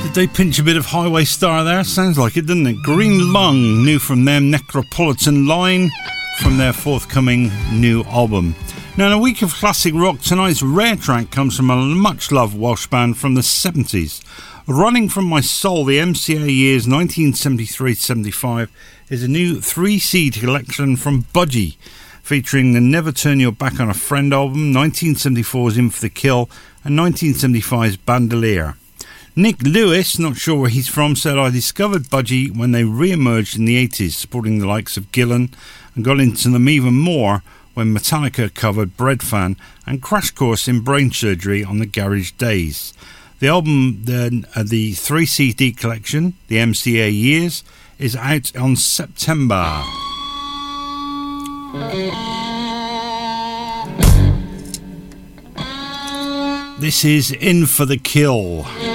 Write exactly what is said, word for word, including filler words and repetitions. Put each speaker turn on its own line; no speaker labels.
Did they pinch a bit of Highway Star there? Sounds like it, didn't it? Green Lung, new from them, Necropolitan Line, from their forthcoming new album. Now, in a week of classic rock, tonight's rare track comes from a much-loved Welsh band from the seventies. Running From My Soul, the M C A years nineteen seventy-three to seventy-five, is a new three-C D collection from Budgie, featuring the Never Turn Your Back on a Friend album, nineteen seventy-four's In For The Kill, and nineteen seventy-five's Bandolier. Nick Lewis, not sure where he's from, said, I discovered Budgie when they re-emerged in the eighties, supporting the likes of Gillan, and got into them even more when Metallica covered Breadfan and Crash Course in Brain Surgery on the Garage Days. The album, the, uh, the three-C D collection, the M C A Years, is out on September. This is In For The Kill.